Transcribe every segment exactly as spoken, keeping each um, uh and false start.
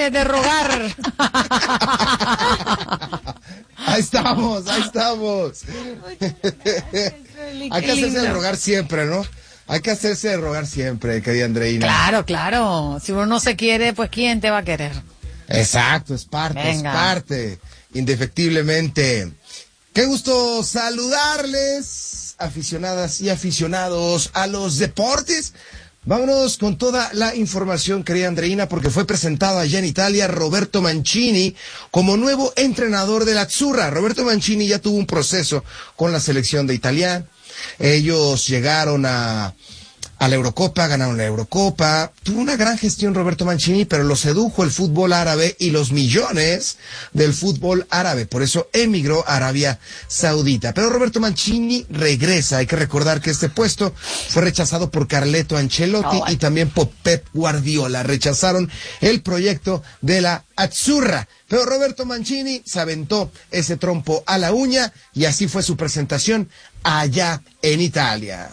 hacerse de rogar. Ahí estamos, ahí estamos. Hay que hacerse de rogar siempre, ¿no? Hay que hacerse de rogar siempre, querida Andreina. Claro, claro. Si uno no se quiere, pues ¿quién te va a querer? Exacto, es parte, Venga. es parte, indefectiblemente. Qué gusto saludarles, aficionadas y aficionados a los deportes. Vámonos con toda la información, querida Andreina, porque fue presentado allá en Italia Roberto Mancini como nuevo entrenador de la Azzurra. Roberto Mancini ya tuvo un proceso con la selección de Italia. Ellos llegaron a, a la Eurocopa, ganaron la Eurocopa. Tuvo una gran gestión Roberto Mancini, pero lo sedujo el fútbol árabe y los millones del fútbol árabe. Por eso emigró a Arabia Saudita. Pero Roberto Mancini regresa. Hay que recordar que este puesto fue rechazado por Carleto Ancelotti oh, y también por Pep Guardiola. Rechazaron el proyecto de la Azzurra. Pero Roberto Mancini se aventó ese trompo a la uña y así fue su presentación allá en Italia.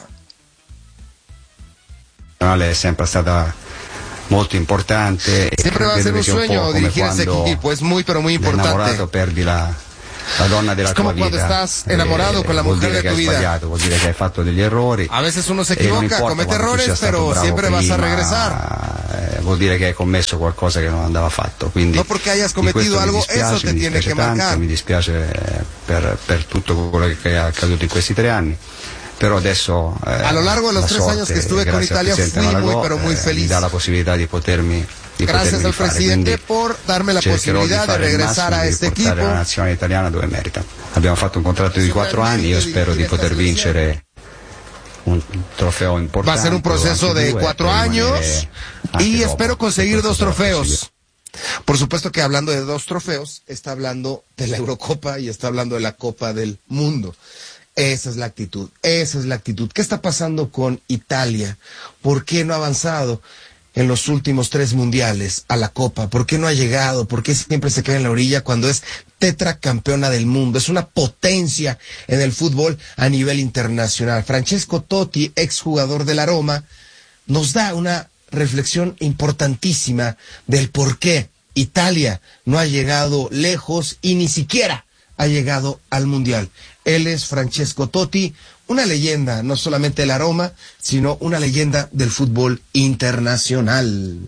È sempre stata molto importante. Siempre va a ser un sueño dirigir ese equipo, es muy pero muy importante. Perdi la, la donna della es como tua cuando vida. estás enamorado eh, con la mujer de tu vida. Sbagliato, vuol dire che hai fatto degli errori. A veces uno se equivoca, comete errores, pero siempre vas a regresar. Eh, vuol dire che hai commesso qualcosa che non andava fatto. Quindi no porque hayas cometido algo, dispiace, eso te tiene que tanto, marcar. Mi dispiace per, per tutto quello che è accaduto in questi tre anni. Pero adesso, eh, a lo largo de los tres sorte, años que estuve con Italia fui Malagò, muy pero muy eh, feliz. Mi da la posibilidad di potermi di Gracias potermi al rifare. presidente Quindi por darme la posibilidad de regresar a este equipo. La nazionale italiana dove merita. Abbiamo fatto un contratto di quattro anni, io spero di poter vincere un trofeo importante. Va a ser un proceso de cuatro años y espero conseguir dos trofeos. Por supuesto que hablando de dos trofeos, está hablando de la Eurocopa y está hablando de la Copa del Mundo. Esa es la actitud, esa es la actitud. ¿Qué está pasando con Italia? ¿Por qué no ha avanzado en los últimos tres mundiales a la Copa? ¿Por qué no ha llegado? ¿Por qué siempre se queda en la orilla cuando es tetracampeona del mundo? Es una potencia en el fútbol a nivel internacional. Francesco Totti, exjugador de la Roma, nos da una reflexión importantísima del por qué Italia no ha llegado lejos y ni siquiera ha llegado al Mundial. Él es Francesco Totti, una leyenda, no solamente de la Roma, sino una leyenda del fútbol internacional.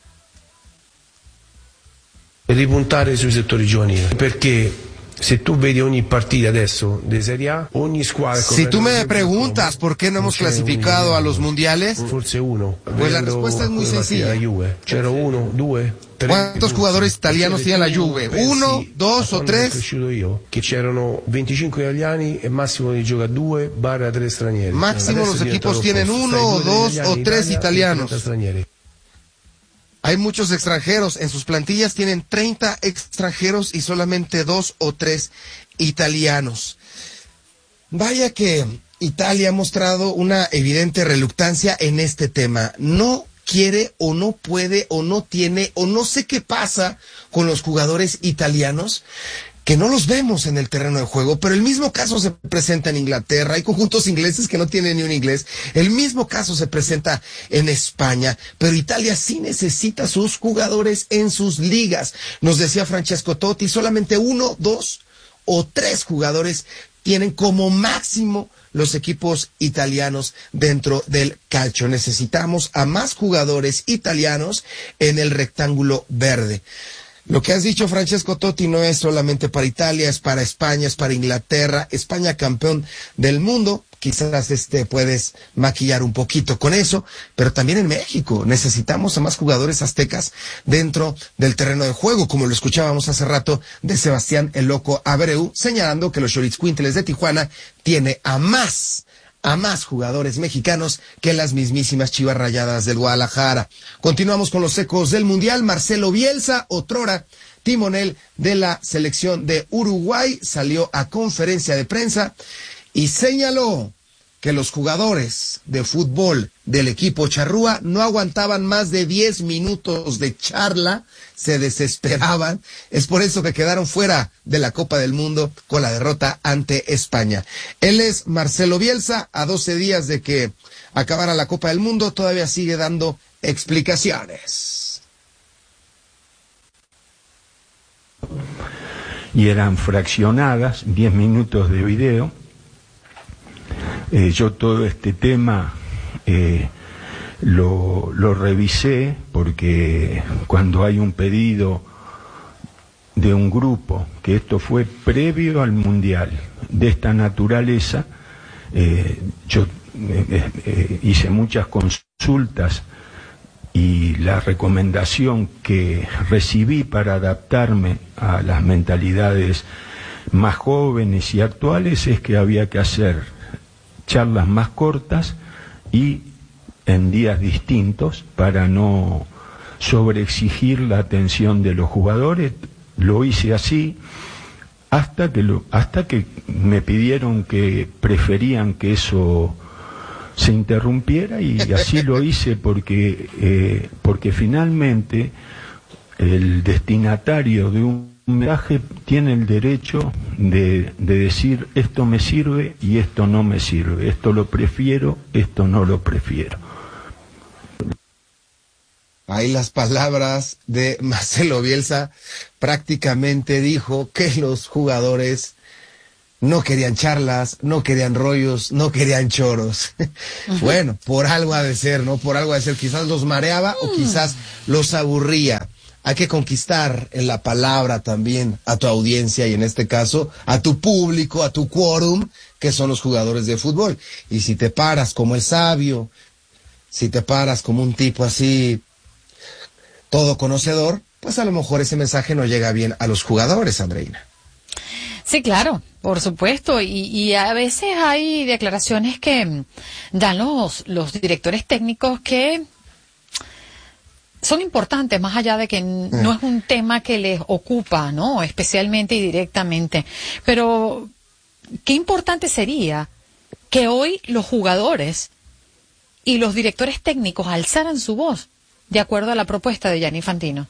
Ripuntare sui settori giovanili, perché se tú vedi ogni partida adesso de Serie A, ogni squadra... Si tú me preguntas por qué no hemos clasificado a los mundiales, forse uno, pues la respuesta es muy sencilla. C'era uno, due, tre. ¿Cuántos jugadores italianos tiene la Juve? ¿Uno, dos o tres? Io, che c'erano venticinque italiani e massimo di gioca due barra tre stranieri. Máximo los equipos tienen uno o dos o tres italianos. Hay muchos extranjeros, en sus plantillas tienen treinta extranjeros y solamente dos o tres italianos. Vaya que Italia ha mostrado una evidente reluctancia en este tema. No quiere o no puede o no tiene o no sé qué pasa con los jugadores italianos, que no los vemos en el terreno de juego, pero el mismo caso se presenta en Inglaterra. Hay conjuntos ingleses que no tienen ni un inglés. El mismo caso se presenta en España, pero Italia sí necesita sus jugadores en sus ligas. Nos decía Francesco Totti, solamente uno, dos o tres jugadores tienen como máximo los equipos italianos dentro del calcio. Necesitamos a más jugadores italianos en el rectángulo verde. Lo que has dicho, Francesco Totti, no es solamente para Italia, es para España, es para Inglaterra. España campeón del mundo. Quizás este puedes maquillar un poquito con eso, pero también en México necesitamos a más jugadores aztecas dentro del terreno de juego, como lo escuchábamos hace rato de Sebastián el Loco Abreu, señalando que los Xoritzcuintles de Tijuana tiene a más a más jugadores mexicanos que las mismísimas Chivas Rayadas del Guadalajara. Continuamos con los ecos del Mundial. Marcelo Bielsa, otrora timonel de la selección de Uruguay, salió a conferencia de prensa y señaló que los jugadores de fútbol del equipo charrúa no aguantaban más de diez minutos de charla, se desesperaban. Es por eso que quedaron fuera de la Copa del Mundo con la derrota ante España. Él es Marcelo Bielsa, a doce días de que acabara la Copa del Mundo, todavía sigue dando explicaciones. y eran fraccionadas, diez minutos de video. Eh, yo todo este tema eh, lo, lo revisé, porque cuando hay un pedido de un grupo, que esto fue previo al Mundial, de esta naturaleza, eh, yo eh, eh, hice muchas consultas, y la recomendación que recibí para adaptarme a las mentalidades más jóvenes y actuales es que había que hacer charlas más cortas y en días distintos para no sobreexigir la atención de los jugadores. Lo hice así hasta que lo, hasta que me pidieron que preferían que eso se interrumpiera, y así lo hice, porque eh, porque finalmente el destinatario de un mensaje tiene el derecho de, de decir esto me sirve y esto no me sirve, esto lo prefiero, esto no lo prefiero. Ahí las palabras de Marcelo Bielsa. Prácticamente dijo que los jugadores no querían charlas, no querían rollos, no querían choros. Bueno, por algo ha de ser, ¿no? Por algo ha de ser. Quizás los mareaba mm. o quizás los aburría. Hay que conquistar en la palabra también a tu audiencia, y en este caso a tu público, a tu quórum, que son los jugadores de fútbol. Y si te paras como el sabio, si te paras como un tipo así, todo conocedor, pues a lo mejor ese mensaje no llega bien a los jugadores, Andreina. Sí, claro, por supuesto, y, y a veces hay declaraciones que dan los, los directores técnicos que son importantes, más allá de que no es un tema que les ocupa, ¿no? Especialmente y directamente. Pero qué importante sería que hoy los jugadores y los directores técnicos alzaran su voz de acuerdo a la propuesta de Gianni Infantino.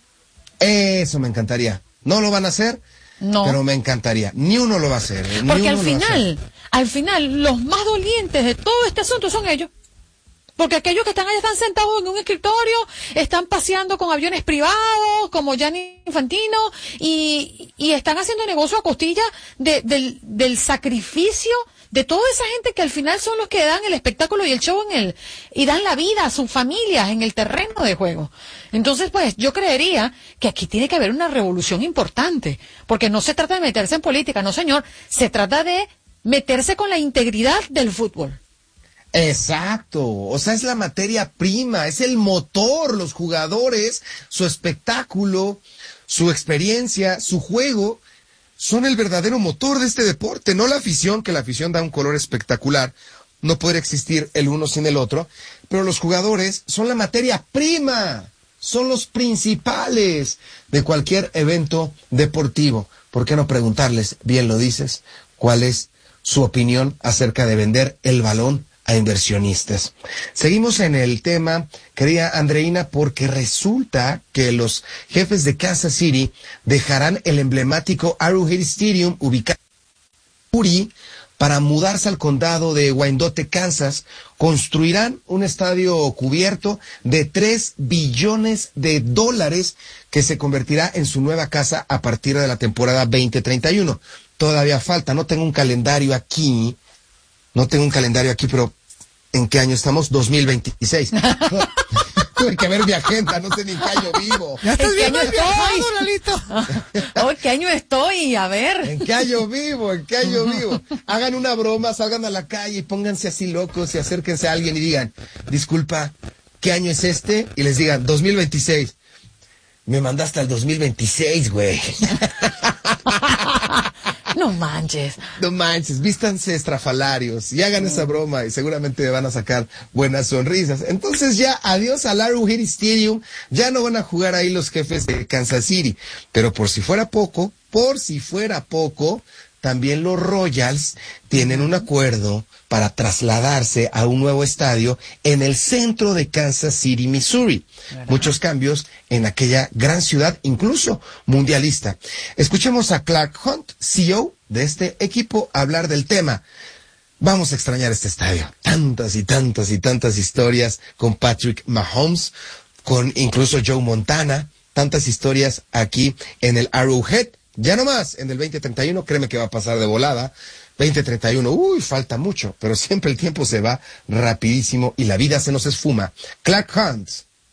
Eso me encantaría. No lo van a hacer. No. Pero me encantaría. Ni uno lo va a hacer. ¿eh? Porque al final, al final, los más dolientes de todo este asunto son ellos. Porque aquellos que están allá están sentados en un escritorio, están paseando con aviones privados, como Gianni Infantino, y, y están haciendo negocio a costilla de, del, del sacrificio de toda esa gente que al final son los que dan el espectáculo y el show en el, y dan la vida a sus familias en el terreno de juego. Entonces, pues, yo creería que aquí tiene que haber una revolución importante, porque no se trata de meterse en política, no señor, se trata de meterse con la integridad del fútbol. Exacto, o sea, es la materia prima, es el motor, los jugadores, su espectáculo, su experiencia, su juego, son el verdadero motor de este deporte, no la afición, que la afición da un color espectacular, no puede existir el uno sin el otro, pero los jugadores son la materia prima, son los principales de cualquier evento deportivo. ¿Por qué no preguntarles, bien lo dices, cuál es su opinión acerca de vender el balón a inversionistas? Seguimos en el tema, querida Andreina, porque resulta que los jefes de Kansas City dejarán el emblemático Arrowhead Stadium ubicado en Missouri para mudarse al condado de Wyandotte, Kansas. Construirán un estadio cubierto de tres billones de dólares que se convertirá en su nueva casa a partir de la temporada veinte treinta y uno. Todavía falta, no tengo un calendario aquí, No tengo un calendario aquí, pero ¿en qué año estamos? dos mil veintiséis. Tuve que ver mi agenda, no sé ni en qué año vivo. ¿Ya estás viendo el viajado, Lalito? Oh, ¿qué año estoy? A ver. ¿En qué año vivo? ¿En qué año vivo? Hagan una broma, salgan a la calle y pónganse así locos y acérquense a alguien y digan, disculpa, ¿qué año es este? Y les digan, dos mil veintiséis. Me mandaste al dos mil veintiséis, güey. No manches. No manches, vístanse estrafalarios y hagan esa broma y seguramente van a sacar buenas sonrisas. Entonces ya, adiós al Arrowhead Stadium, ya no van a jugar ahí los jefes de Kansas City. Pero por si fuera poco, por si fuera poco, también los Royals tienen un acuerdo para trasladarse a un nuevo estadio en el centro de Kansas City, Missouri. ¿Verdad? Muchos cambios en aquella gran ciudad, incluso mundialista. Escuchemos a Clark Hunt, C E O de este equipo, hablar del tema. Vamos a extrañar este estadio. Tantas y tantas y tantas historias con Patrick Mahomes, con incluso Joe Montana, tantas historias aquí en el Arrowhead. Ya no más, en el veinte treinta y uno, créeme que va a pasar de volada. veinte treinta y uno, uy, falta mucho, pero siempre el tiempo se va rapidísimo y la vida se nos esfuma. Clark Hunt.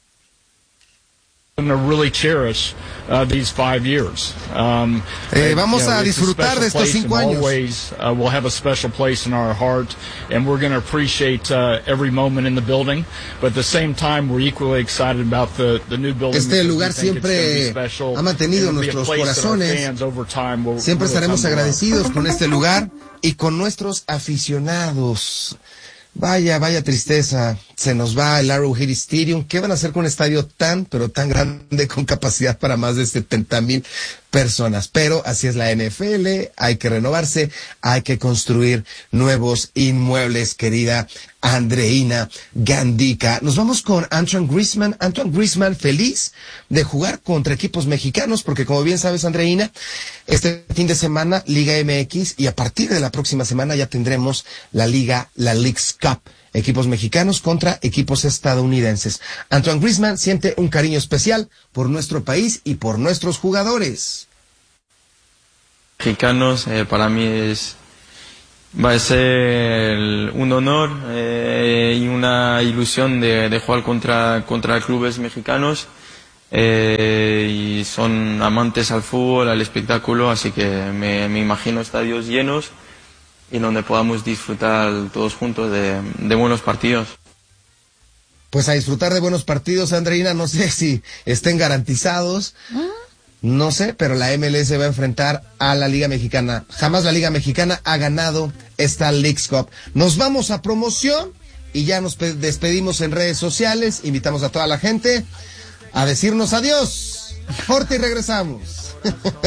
Really cherish, uh, these five years. Um, eh, vamos you know, a disfrutar de estos cinco años. Always, uh, we'll have a special place in our heart, and we're going to appreciate uh, every moment in the building. But at the same time, we're equally excited about the, the new building. Este lugar siempre ha mantenido nuestros corazones. Siempre estaremos agradecidos con este lugar y con nuestros aficionados. Vaya, vaya tristeza, se nos va el Arrowhead Stadium. ¿Qué van a hacer con un estadio tan, pero tan grande, con capacidad para más de setenta mil personas? Pero así es la N F L, hay que renovarse, hay que construir nuevos inmuebles, querida Andreina Gandica. Nos vamos con Antoine Griezmann. Antoine Griezmann feliz de jugar contra equipos mexicanos, porque como bien sabes, Andreina, este fin de semana Liga M X y a partir de la próxima semana ya tendremos la Liga, la Leagues Cup. Equipos mexicanos contra equipos estadounidenses. Antoine Griezmann siente un cariño especial por nuestro país y por nuestros jugadores. Mexicanos, eh, para mí es va a ser un honor eh, y una ilusión de, de jugar contra, contra clubes mexicanos. Eh, y son amantes al fútbol, al espectáculo, así que me, me imagino estadios llenos y donde podamos disfrutar todos juntos de, de buenos partidos. Pues a disfrutar de buenos partidos, Andreina, no sé si estén garantizados, no sé, pero la M L S va a enfrentar a la Liga Mexicana. Jamás la Liga Mexicana ha ganado esta Leagues Cup. Nos vamos a promoción y ya nos despedimos en redes sociales. Invitamos a toda la gente a decirnos adiós. Corte y regresamos.